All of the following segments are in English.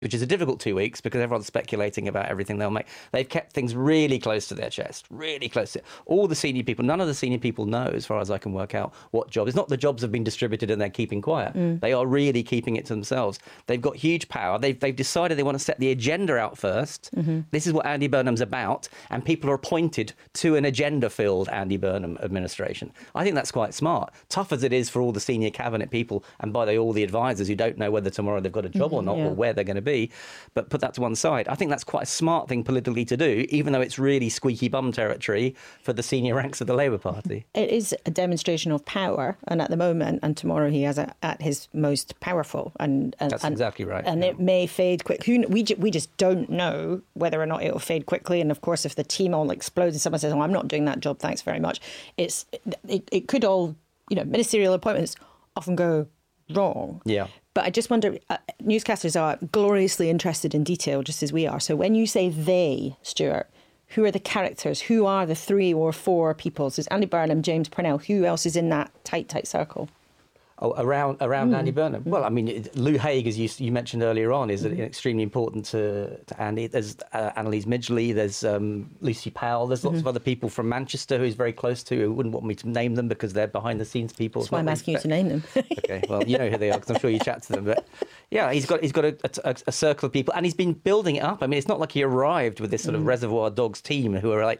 which is a difficult 2 weeks because everyone's speculating about everything they'll make. They've kept things really close to their chest, really close to all the senior people. None of the senior people know, as far as I can work out, what jobs. It's not the jobs have been distributed and they're keeping quiet. They are really keeping it to themselves. They've got huge power. They've decided they want to set the agenda out first. This is what Andy Burnham's about, and people are appointed to an agenda-filled Andy Burnham administration. I think that's quite smart. Tough as it is for all the senior cabinet people and by the all the advisors who don't know whether tomorrow they've got a job or not, or where they're going to be. But put that to one side. I think that's quite a smart thing politically to do, even though it's really squeaky bum territory for the senior ranks of the Labour Party. It is a demonstration of power, and at the moment, and tomorrow he has at his most powerful. And that's exactly right. And it may fade quickly. We just don't know whether or not it'll fade quickly. And of course, if the team all explodes and someone says, "Oh, I'm not doing that job, thanks very much," it could all, ministerial appointments often go wrong. Yeah. But I just wonder, newscasters are gloriously interested in detail, just as we are. So when you say they, Stuart, who are the characters? Who are the 3 or 4 people? So it's Andy Burnham, James Purnell. Who else is in that tight circle? Oh, around Andy Burnham. Well, I mean, Lou Haig, as you mentioned earlier on, is extremely important to Andy. There's Annalise Midgley, there's Lucy Powell, there's lots of other people from Manchester who he's very close to, who wouldn't want me to name them because they're behind-the-scenes people. That's why I'm asking you to name them. Okay, well, you know who they are because I'm sure you chat to them. But yeah, he's got a circle of people, and he's been building it up. I mean, it's not like he arrived with this sort of Reservoir Dogs team who are like,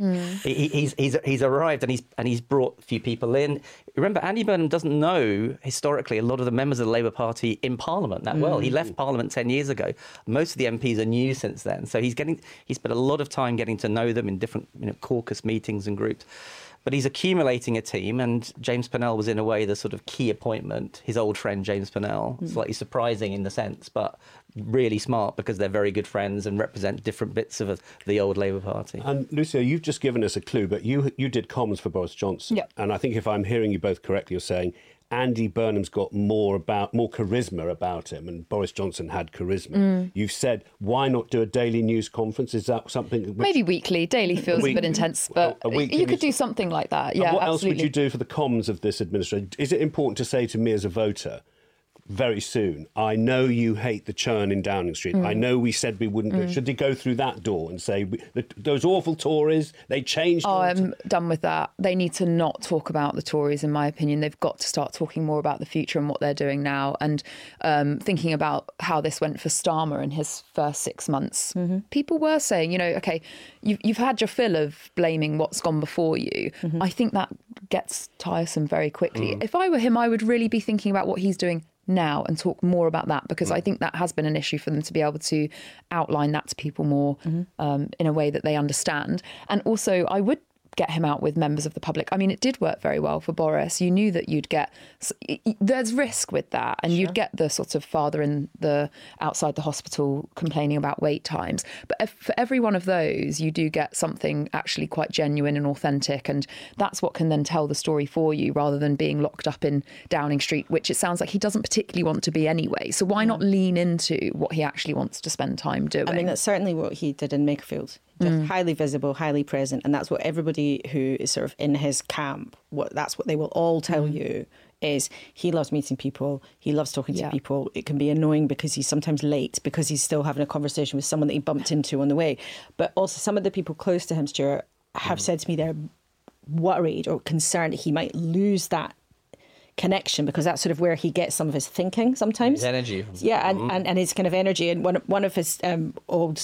he's arrived and he's brought a few people in. Remember, Andy Burnham doesn't know historically a lot of the members of the Labour Party in Parliament that well. He left Parliament 10 years ago. Most of the MPs are new since then. So he spent a lot of time getting to know them in different caucus meetings and groups. But he's accumulating a team, and James Purnell was in a way the sort of key appointment. His old friend James Purnell, slightly surprising in the sense, but really smart because they're very good friends and represent different bits of the old Labour Party. And Lucia, you've just given us a clue, but you did comms for Boris Johnson. Yep. And I think if I'm hearing you both correctly, you're saying Andy Burnham's got more charisma about him, and Boris Johnson had charisma. You've said, why not do a daily news conference? Is that something? Maybe weekly. Daily feels a bit intense, but you could do something like that. Yeah, and what absolutely. else would you do for the comms of this administration? Is it important to say to me as a voter, very soon, I know you hate the churn in Downing Street. I know we said we wouldn't do it. Should they go through that door and say, those awful Tories, they changed? Oh, I'm done with that. They need to not talk about the Tories, in my opinion. They've got to start talking more about the future and what they're doing now. And thinking about how this went for Starmer in his first 6 months. People were saying, OK, you've had your fill of blaming what's gone before you. I think that gets tiresome very quickly. If I were him, I would really be thinking about what he's doing now and talk more about that, because I think that has been an issue for them to be able to outline that to people more in a way that they understand. And also, I would get him out with members of the public. I mean, it did work very well for Boris. You knew that you'd get, there's risk with that, and you'd get the sort of father in the outside the hospital complaining about wait times. But for every one of those, you do get something actually quite genuine and authentic, and that's what can then tell the story for you, rather than being locked up in Downing Street, which it sounds like he doesn't particularly want to be anyway. So why not lean into what he actually wants to spend time doing? I mean, that's certainly what he did in Makerfield. Just highly visible, highly present, and that's what everybody who is sort of in his camp, that's what they will all tell you, is he loves meeting people, he loves talking to people. It can be annoying because he's sometimes late, because he's still having a conversation with someone that he bumped into on the way. But also some of the people close to him, Stuart, have said to me they're worried or concerned he might lose that connection, because that's sort of where he gets some of his thinking sometimes. His energy. Yeah, and his kind of energy. And one of his old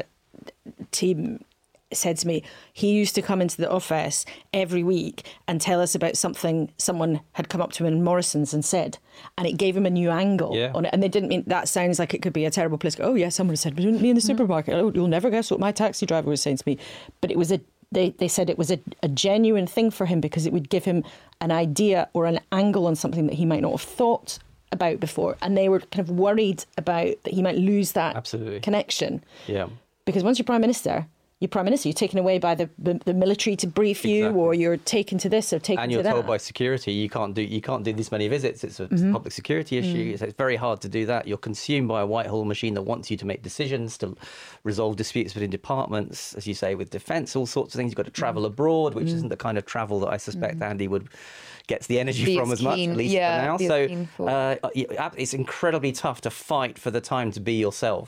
team said to me, he used to come into the office every week and tell us about something someone had come up to him in Morrison's and said, and it gave him a new angle on it. And they didn't mean, that sounds like it could be a terrible place to go, oh yeah, someone said me in the supermarket, oh, you'll never guess what my taxi driver was saying to me. But it was they said it was a genuine thing for him, because it would give him an idea or an angle on something that he might not have thought about before, and they were kind of worried about that he might lose that connection. Yeah. Because once you're Prime Minister, you're taken away by the military to brief you, or you're taken to this or taken to that. And you're told by security you can't do this many visits. It's a public security issue. So it's very hard to do that. You're consumed by a Whitehall machine that wants you to make decisions, to resolve disputes between departments, as you say, with defence, all sorts of things. You've got to travel abroad, which isn't the kind of travel that I suspect Andy gets the energy from as much, at least for now. So it's incredibly tough to fight for the time to be yourself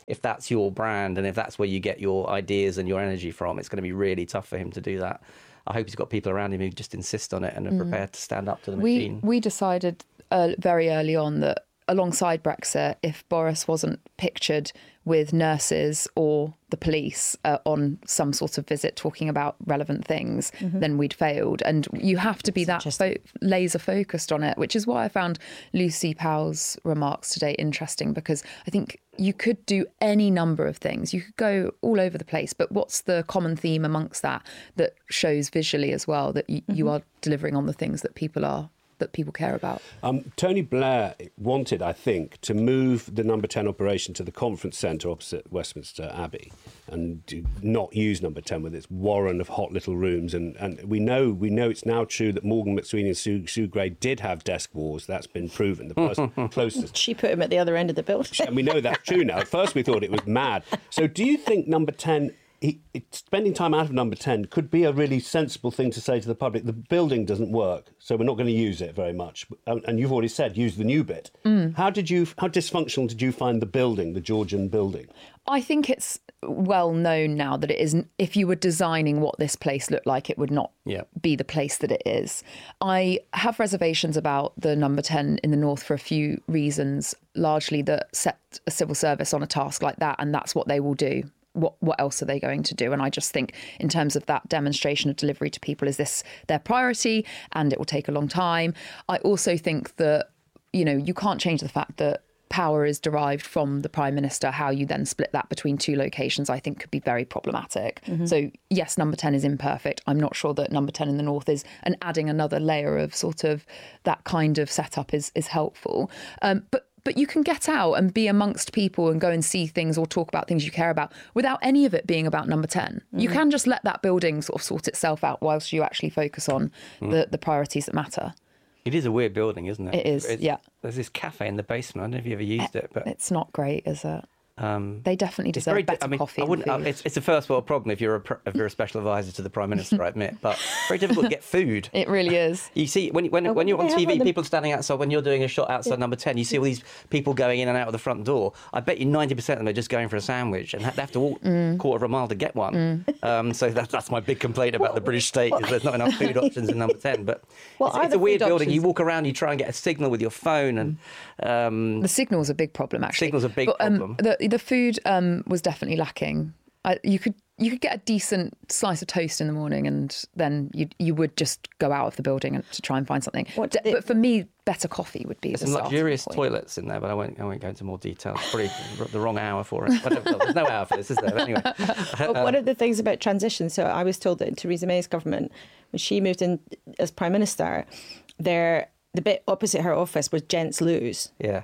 if that's your brand and if that's where you get your ideas and your energy from, it's going to be really tough for him to do that. I hope he's got people around him who just insist on it and are prepared to stand up to the machine. We decided very early on that alongside Brexit, if Boris wasn't pictured with nurses or the police on some sort of visit talking about relevant things, then we'd failed. And you have to be that laser focused on it, which is why I found Lucy Powell's remarks today interesting, because I think you could do any number of things. You could go all over the place, but what's the common theme amongst that shows visually as well that you are delivering on the things that people care about? Tony Blair wanted, I think, to move the Number 10 operation to the conference centre opposite Westminster Abbey and do not use Number 10 with its warren of hot little rooms. And we know it's now true that Morgan McSweeney and Sue Gray did have desk wars. That's been proven. The person closest. She put him at the other end of the building. And we know that's true now. At first we thought it was mad. So do you think Number 10... spending time out of Number 10 could be a really sensible thing to say to the public? The building doesn't work, so we're not going to use it very much. And you've already said use the new bit. How dysfunctional did you find the building, the Georgian building? I think it's well known now that it isn't. If you were designing what this place looked like, it would not be the place that it is. I have reservations about the Number 10 in the north for a few reasons, largely that set a civil service on a task like that, and that's what they will do. What else are they going to do? And I just think in terms of that demonstration of delivery to people, is this their priority? And it will take a long time. I also think that, you can't change the fact that power is derived from the Prime Minister. How you then split that between two locations, I think could be very problematic. So yes, Number 10 is imperfect. I'm not sure that Number 10 in the north is, and adding another layer of sort of that kind of setup is helpful. But you can get out and be amongst people and go and see things or talk about things you care about without any of it being about Number 10. You can just let that building sort of sort itself out whilst you actually focus on the priorities that matter. It is a weird building, isn't it? It is, yeah. There's this cafe in the basement. I don't know if you ever used it, but it's not great, is it? They definitely deserve better coffee. It's a first world problem if you're a special advisor to the Prime Minister, I admit, but very difficult to get food. It really is. You see, when you're on TV, people standing outside, when you're doing a shot outside Number 10, you see all these people going in and out of the front door. I bet you 90% of them are just going for a sandwich and they have to walk a quarter of a mile to get one. So that's my big complaint about the British state, is there's not enough food options in Number 10. But it's a weird building. You walk around, you try and get a signal with your phone, and the signal's a big problem, actually. Signal's a big problem. The food was definitely lacking. You could get a decent slice of toast in the morning, and then you would just go out of the building to try and find something. But for me, better coffee would be the some luxurious toilets in there, but I won't go into more detail. Probably the wrong hour for it. There's no hour for this, is there? But anyway. Well, one of the things about transition, so I was told that in Theresa May's government, when she moved in as Prime Minister, the bit opposite her office was gents' loos. Yeah.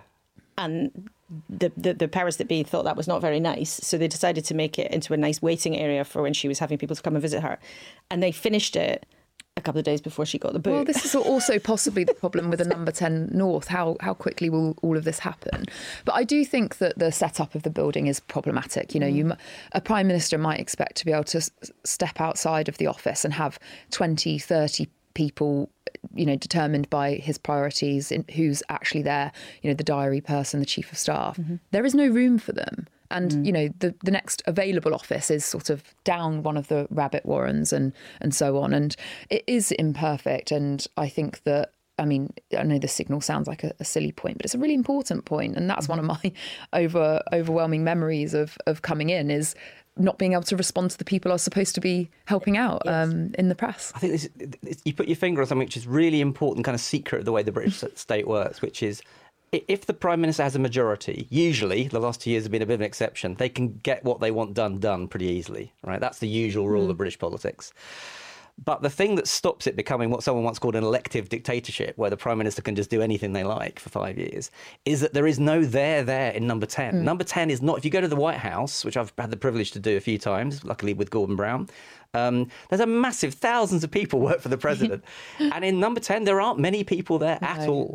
And the powers that be thought that was not very nice, so they decided to make it into a nice waiting area for when she was having people to come and visit her, and they finished it a couple of days before she got the boot. Well, this is also possibly the problem with the Number 10 North. How quickly will all of this happen? But I do think that the setup of the building is problematic. A Prime Minister might expect to be able to step outside of the office and have 20, 30 people, determined by his priorities, who's actually there, the diary person, the chief of staff. There is no room for them. And, the next available office is sort of down one of the rabbit warrens and so on. And it is imperfect. And I think that, I know the signal sounds like a silly point, but it's a really important point. And that's one of my overwhelming memories of coming in, is not being able to respond to the people I was supposed to be helping out in the press. I think you put your finger on something which is really important, kind of secret of the way the British state works, which is if the Prime Minister has a majority, usually, the last 2 years have been a bit of an exception, they can get what they want done pretty easily, right? That's the usual rule of British politics. But the thing that stops it becoming what someone once called an elective dictatorship, where the Prime Minister can just do anything they like for 5 years, is that there is no there in Number 10. Number 10 is not, if you go to the White House, which I've had the privilege to do a few times, luckily with Gordon Brown, there's a massive, thousands of people work for the president. And in Number 10, there aren't many people there at all.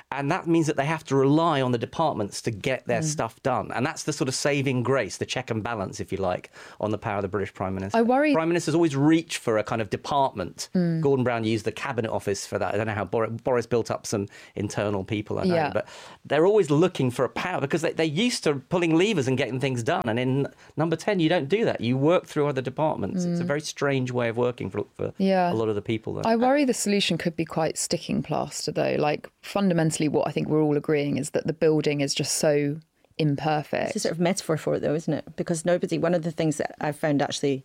And that means that they have to rely on the departments to get their stuff done. And that's the sort of saving grace, the check and balance, if you like, on the power of the British Prime Minister. I worry. Prime Ministers always reach for a kind of department. Gordon Brown used the Cabinet Office for that. I don't know how Boris built up some internal people, I know. Yeah. But they're always looking for a power because they're used to pulling levers and getting things done. And in number 10, you don't do that. You work through other departments. It's a very strange way of working for a lot of the people there. I worry the solution could be quite sticking plaster, though. Like, fundamentally, what I think we're all agreeing is that the building is just so imperfect. It's a sort of metaphor for it, though, isn't it? Because one of the things that I've found actually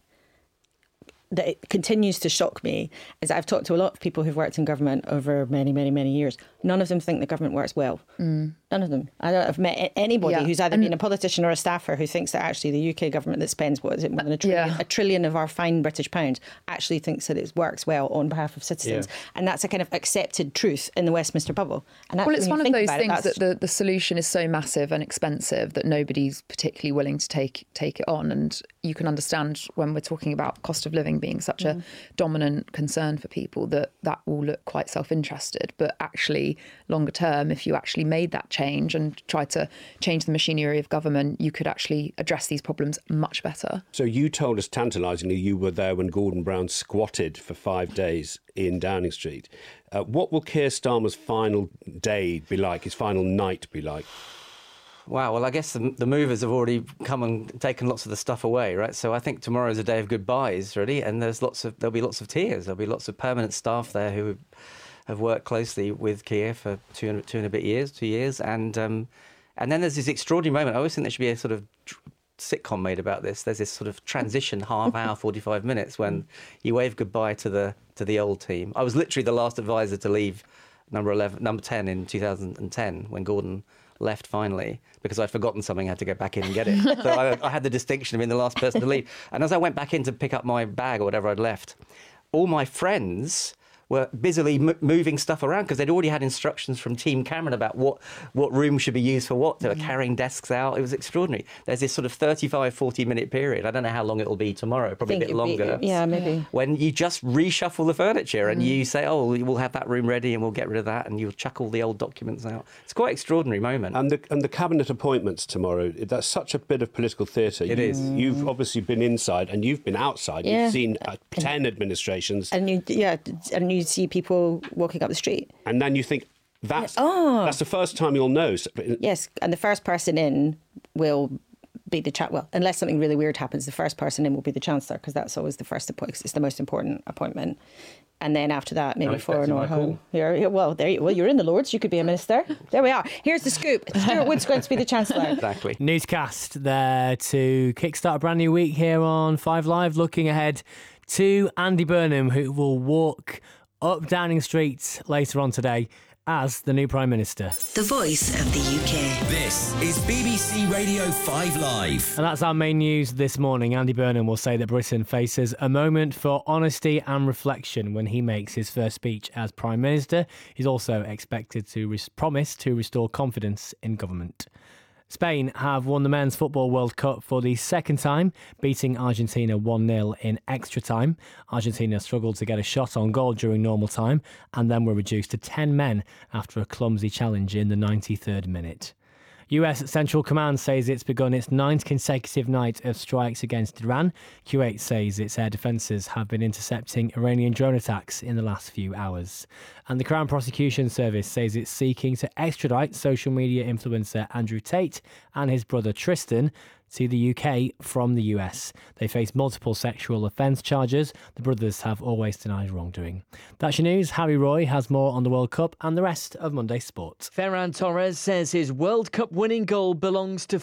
that it continues to shock me is I've talked to a lot of people who've worked in government over many, many, many years. None of them think the government works well. None of them. I've met anybody who's either been a politician or a staffer who thinks that actually the UK government that spends, what is it, more than a trillion of our fine British pounds actually thinks that it works well on behalf of citizens. Yeah. And that's a kind of accepted truth in the Westminster bubble. And well, it's one of those things that the solution is so massive and expensive that nobody's particularly willing to take it on. And you can understand when we're talking about cost of living being such a dominant concern for people that will look quite self-interested. But actually, longer term, if you actually made that change and tried to change the machinery of government, you could actually address these problems much better. So you told us tantalisingly you were there when Gordon Brown squatted for 5 days in Downing Street. What will Keir Starmer's final day be like, his final night be like? Wow, well, I guess the movers have already come and taken lots of the stuff away, right? So I think tomorrow's a day of goodbyes, really, and there'll be lots of tears. There'll be lots of permanent staff there who have worked closely with Keir for 2 and a bit years, 2 years, and then there's this extraordinary moment. I always think there should be a sort of sitcom made about this. There's this sort of transition half hour, 45 minutes when you wave goodbye to the old team. I was literally the last advisor to leave number 10 in 2010 when Gordon left finally, because I'd forgotten something, I had to go back in and get it. So I had the distinction of being the last person to leave. And as I went back in to pick up my bag or whatever I'd left, all my friends were busily moving stuff around because they'd already had instructions from Team Cameron about what room should be used for what. They were carrying desks out. It was extraordinary. There's this sort of 35, 40-minute period. I don't know how long it'll be tomorrow, probably a bit longer. Yeah, maybe. When you just reshuffle the furniture and you say, oh, we'll have that room ready and we'll get rid of that, and you'll chuck all the old documents out. It's quite an extraordinary moment. And the cabinet appointments tomorrow, that's such a bit of political theatre. It is. You've obviously been inside and you've been outside. Yeah. You've seen 10 administrations. And you see people walking up the street. And then you think, that's the first time you'll know. Yes, and the first person in will be well, unless something really weird happens, the first person in will be the Chancellor, because that's always the first appointment. It's the most important appointment. And then after that, maybe foreign or home. You're in the Lords. You could be a minister. There we are. Here's the scoop. Stuart Wood's going to be the Chancellor. Exactly. Newscast there to kickstart a brand new week here on 5 Live, looking ahead to Andy Burnham, who will walk up Downing Street later on today as the new Prime Minister. The voice of the UK. This is BBC Radio 5 Live. And that's our main news this morning. Andy Burnham will say that Britain faces a moment for honesty and reflection when he makes his first speech as Prime Minister. He's also expected to promise to restore confidence in government. Spain have won the Men's Football World Cup for the second time, beating Argentina 1-0 in extra time. Argentina struggled to get a shot on goal during normal time and then were reduced to 10 men after a clumsy challenge in the 93rd minute. US Central Command says it's begun its 9th consecutive night of strikes against Iran. Kuwait says its air defences have been intercepting Iranian drone attacks in the last few hours. And the Crown Prosecution Service says it's seeking to extradite social media influencer Andrew Tate and his brother Tristan to the UK from the US. They face multiple sexual offence charges. The brothers have always denied wrongdoing. That's your news. Harry Roy has more on the World Cup and the rest of Monday Sport. Ferran Torres says his World Cup winning goal belongs to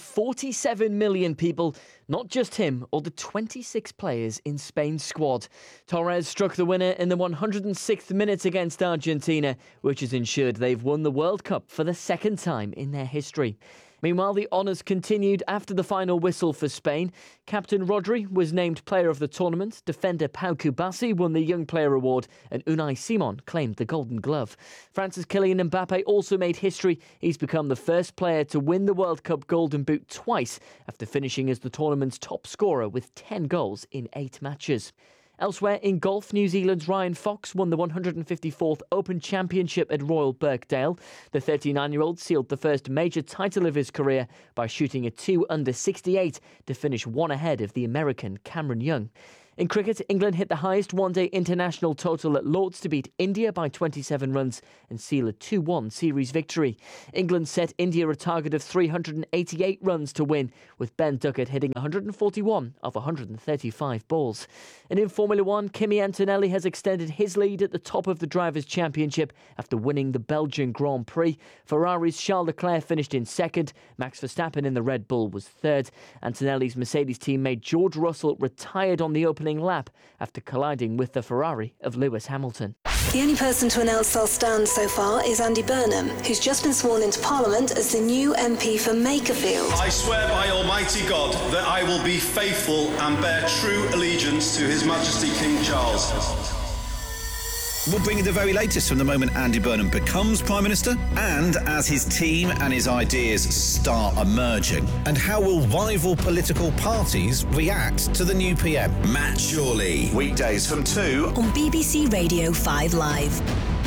47 million people, not just him or the 26 players in Spain's squad. Torres struck the winner in the 106th minute against Argentina, which has ensured they've won the World Cup for the second time in their history. Meanwhile, the honours continued after the final whistle for Spain. Captain Rodri was named player of the tournament. Defender Pau Kubasi won the Young Player Award and Unai Simon claimed the Golden Glove. France's Kylian Mbappe also made history. He's become the first player to win the World Cup Golden Boot twice after finishing as the tournament's top scorer with 10 goals in 8 matches. Elsewhere in golf, New Zealand's Ryan Fox won the 154th Open Championship at Royal Birkdale. The 39-year-old sealed the first major title of his career by shooting a 2 under 68 to finish one ahead of the American Cameron Young. In cricket, England hit the highest one-day international total at Lord's to beat India by 27 runs and seal a 2-1 series victory. England set India a target of 388 runs to win, with Ben Duckett hitting 141 of 135 balls. And in Formula One, Kimi Antonelli has extended his lead at the top of the Drivers' Championship after winning the Belgian Grand Prix. Ferrari's Charles Leclerc finished in second. Max Verstappen in the Red Bull was third. Antonelli's Mercedes teammate George Russell retired on the opening lap after colliding with the Ferrari of Lewis Hamilton. The only person to announce they'll stand so far is Andy Burnham, who's just been sworn into Parliament as the new MP for Makerfield. I swear by Almighty God that I will be faithful and bear true allegiance to His Majesty King Charles. We'll bring you the very latest from the moment Andy Burnham becomes Prime Minister and as his team and his ideas start emerging. And how will rival political parties react to the new PM? Matt Shawley. Weekdays from 2 on BBC Radio 5 Live.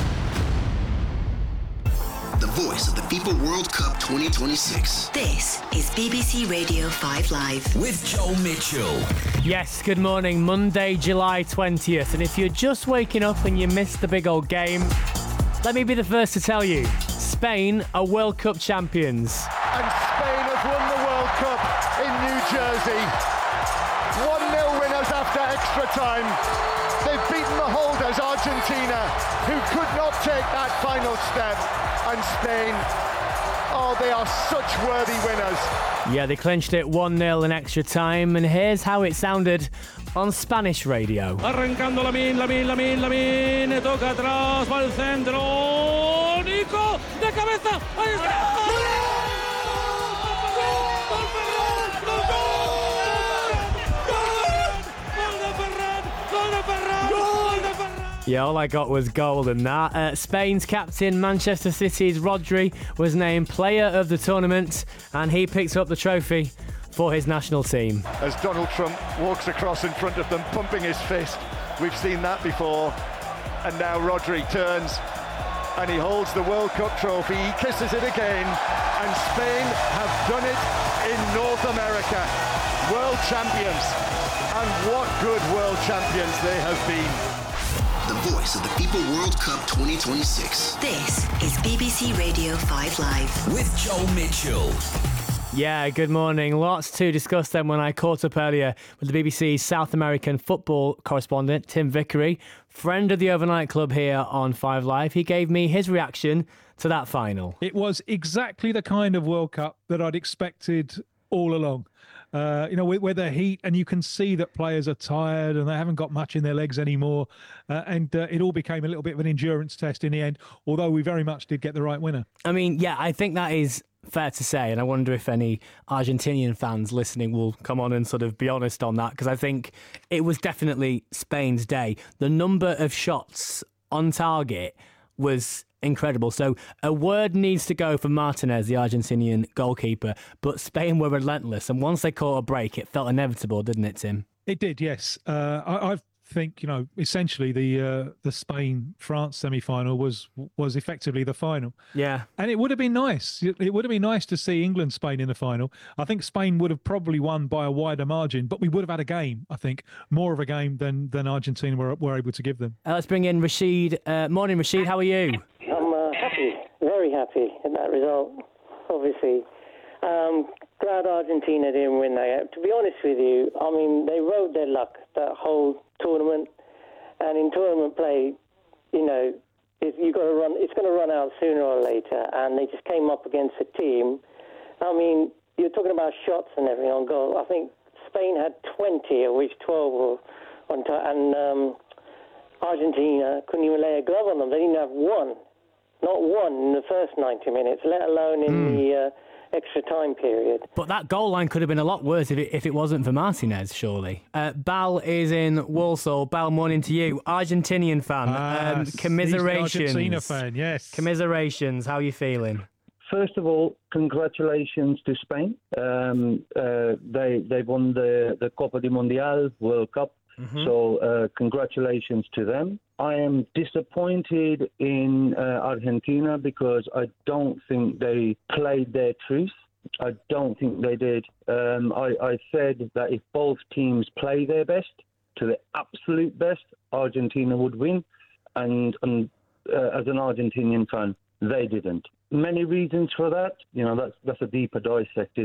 The voice of the FIFA World Cup 2026. This is BBC Radio 5 Live. With Joel Mitchell. Yes, good morning. Monday, July 20th. And if you're just waking up and you missed the big old game, let me be the first to tell you, Spain are World Cup champions. And Spain have won the World Cup in New Jersey. 1-0 winners after extra time. They've beaten the holders, Argentina, who could not take that final step. And Spain, oh, they are such worthy winners. Yeah, they clinched it 1-0 in extra time, and here's how it sounded on Spanish radio. Arrancando Lamine, toca atrás, va al centro, Nico, de cabeza, ahí está. Yeah, all I got was gold in that. Spain's captain, Manchester City's Rodri, was named player of the tournament, and he picks up the trophy for his national team. As Donald Trump walks across in front of them, pumping his fist. We've seen that before. And now Rodri turns and he holds the World Cup trophy. He kisses it again. And Spain have done it in North America. World champions. And what good world champions they have been. The voice of the FIFA World Cup 2026. This is BBC Radio 5 Live. With Joel Mitchell. Yeah, good morning. Lots to discuss then when I caught up earlier with the BBC's South American football correspondent, Tim Vickery, friend of the Overnight Club here on 5 Live. He gave me his reaction to that final. It was exactly the kind of World Cup that I'd expected all along. With the heat, and you can see that players are tired and they haven't got much in their legs anymore. And it all became a little bit of an endurance test in the end, although we very much did get the right winner. I mean, yeah, I think that is fair to say. And I wonder if any Argentinian fans listening will come on and sort of be honest on that, because I think it was definitely Spain's day. The number of shots on target was incredible. So a word needs to go for Martinez, the Argentinian goalkeeper, but Spain were relentless, and once they caught a break, it felt inevitable, didn't it, Tim? It did, yes. I think, essentially the Spain-France semi-final was effectively the final. Yeah. And it would have been nice. It would have been nice to see England-Spain in the final. I think Spain would have probably won by a wider margin, but we would have had a game, I think, more of a game than Argentina were able to give them. Let's bring in Rashid. Morning, Rashid. How are you? I'm happy, very happy in that result, obviously. Glad Argentina didn't win that. To be honest with you, I mean, they rode their luck that whole tournament. And in tournament play, you got to run. It's going to run out sooner or later. And they just came up against a team. I mean, you're talking about shots and everything on goal. I think Spain had 20, of which 12 were on top. And Argentina couldn't even lay a glove on them. They didn't have one. Not one in the first 90 minutes, let alone in the extra time period. But that goal line could have been a lot worse if it wasn't for Martinez, surely. Bal is in Walsall. Bal, morning to you. Argentinian fan. Commiserations. Argentina fan, yes. Commiserations. How are you feeling? First of all, congratulations to Spain. They won the Copa del Mundial, World Cup. So congratulations to them. I am disappointed in Argentina because I don't think they played their truth. I don't think they did. I said that if both teams play their best, to the absolute best, Argentina would win. And as an Argentinian fan, they didn't. Many reasons for that. That's a deeper dissect,